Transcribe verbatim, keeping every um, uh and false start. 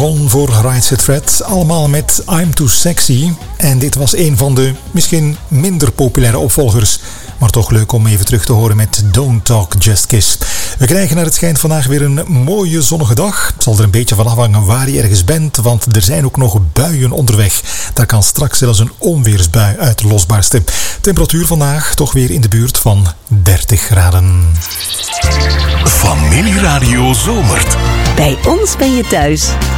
begon voor Right Said Fred. Allemaal met I'm Too Sexy. En dit was een van de misschien minder populaire opvolgers. Maar toch leuk om even terug te horen met Don't Talk, Just Kiss. We krijgen naar het schijnt vandaag weer een mooie zonnige dag. Het zal er een beetje van afhangen waar je ergens bent, want er zijn ook nog buien onderweg. Daar kan straks zelfs een onweersbui uit losbarsten. Temperatuur vandaag toch weer in de buurt van dertig graden. Familieradio zomert. Bij ons ben je thuis.